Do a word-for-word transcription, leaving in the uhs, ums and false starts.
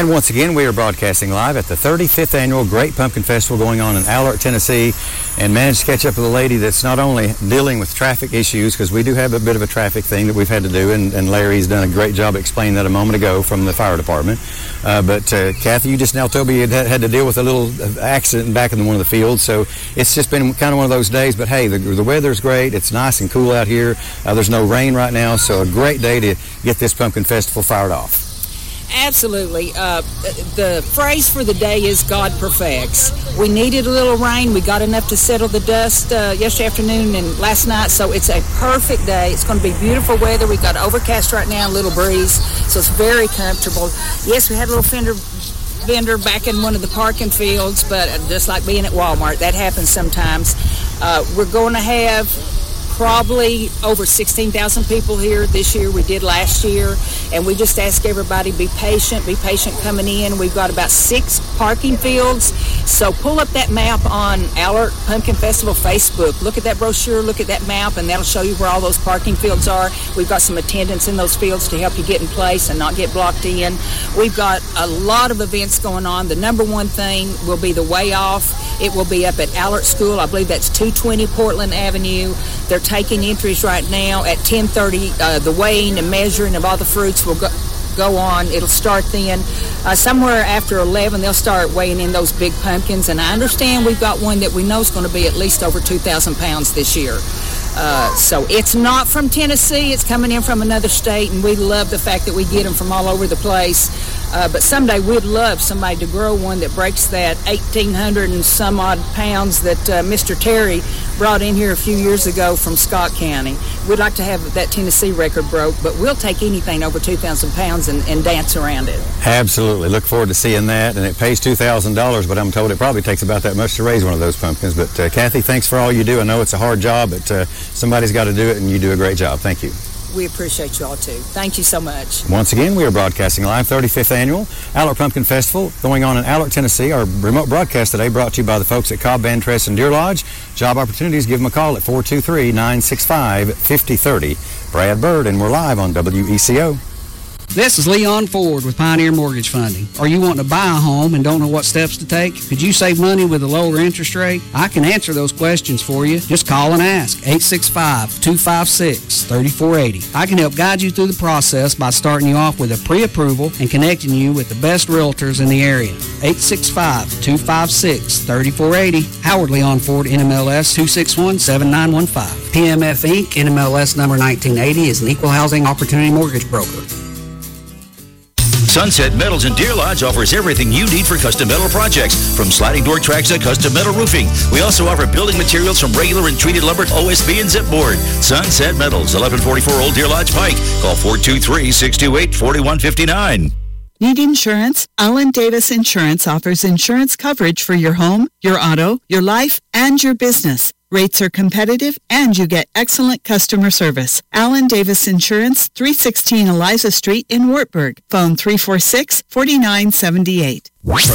And once again, we are broadcasting live at the thirty-fifth Annual Great Pumpkin Festival going on in Allert, Tennessee, and managed to catch up with a lady that's not only dealing with traffic issues, because we do have a bit of a traffic thing that we've had to do, and, and Larry's done a great job explaining that a moment ago from the fire department. Uh, but uh, Kathy, you just now told me you had, had to deal with a little accident back in one of the fields, so it's just been kind of one of those days. But hey, the, the weather's great. It's nice and cool out here. Uh, there's no rain right now, so a great day to get this pumpkin festival fired off. Absolutely. Uh, the phrase for the day is God perfects. We needed a little rain. We got enough to settle the dust uh, yesterday afternoon and last night, so it's a perfect day. It's going to be beautiful weather. We've got overcast right now, a little breeze, so it's very comfortable. Yes, we had a little fender vendor back in one of the parking fields, but just like being at Walmart, that happens sometimes. Uh, we're going to have probably over sixteen thousand people here this year. We did last year, and we just ask everybody, be patient, be patient coming in. We've got about six parking fields, so pull up that map on Allert Pumpkin Festival Facebook. Look at that brochure, look at that map, and that'll show you where all those parking fields are. We've got some attendants in those fields to help you get in place and not get blocked in. We've got a lot of events going on. The number one thing will be the Way Off. It will be up at Allert School. I believe that's two twenty Portland Avenue. They're taking entries right now at ten thirty. Uh, the weighing and measuring of all the fruits will go, go on. It'll start then. Uh, somewhere after eleven, they'll start weighing in those big pumpkins. And I understand we've got one that we know is going to be at least over two thousand pounds this year. Uh, so it's not from Tennessee. It's coming in from another state, and we love the fact that we get them from all over the place. Uh, but someday we'd love somebody to grow one that breaks that eighteen hundred and some odd pounds that uh, Mister Terry brought in here a few years ago from Scott County. We'd like to have that Tennessee record broke, but we'll take anything over two thousand pounds and, and dance around it. Absolutely. Look forward to seeing that. And it pays two thousand dollars, but I'm told it probably takes about that much to raise one of those pumpkins. But uh, Kathy, thanks for all you do. I know it's a hard job, but uh, somebody's got to do it, and you do a great job. Thank you. We appreciate you all, too. Thank you so much. Once again, we are broadcasting live, thirty-fifth Annual Allert Pumpkin Festival going on in Allert, Tennessee. Our remote broadcast today brought to you by the folks at Cobb, Van Tress, and Deer Lodge. Job opportunities, give them a call at four two three, nine six five, five oh three oh. Brad Bird, and we're live on W E C O. This is Leon Ford with Pioneer Mortgage Funding. Are you wanting to buy a home and don't know what steps to take? Could you save money with a lower interest rate? I can answer those questions for you. Just call and ask. eight six five, two five six, three four eight oh. I can help guide you through the process by starting you off with a pre-approval and connecting you with the best realtors in the area. eight six five, two five six, three four eight oh. Howard Leon Ford, N M L S two six one, seven nine one five. P M F Incorporated, N M L S number nineteen eighty, is an equal housing opportunity mortgage broker. Sunset Metals in Deer Lodge offers everything you need for custom metal projects, from sliding door tracks to custom metal roofing. We also offer building materials from regular and treated lumber, O S B, and zipboard. Sunset Metals, eleven forty-four Old Deer Lodge Pike. Call four two three, six two eight, four one five nine. Need insurance? Allen Davis Insurance offers insurance coverage for your home, your auto, your life, and your business. Rates are competitive, and you get excellent customer service. Allen Davis Insurance, three sixteen Eliza Street in Wartburg. Phone three four six, four nine seven eight. From